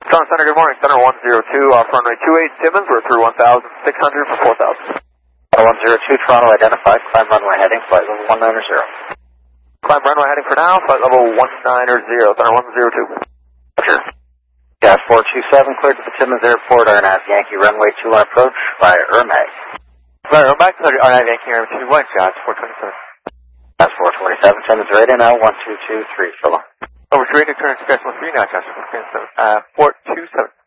Toronto Center, good morning. Center 102 off runway 28 Timmins. We're through 1,600 for 4,000. 102 Toronto identified. Climb runway heading, flight level 190. Climb runway heading for now, flight level 190. Center 102. Roger. Gas 427 cleared to the Timmins Airport. RNAV Yankee runway 21 approach via Ermag. Right, we're back to RNAV Yankee runway 21, shots 427. Gas 427, Timmins radio now 1223. So long. Over to Radio Turn Express 13 now, shots 427.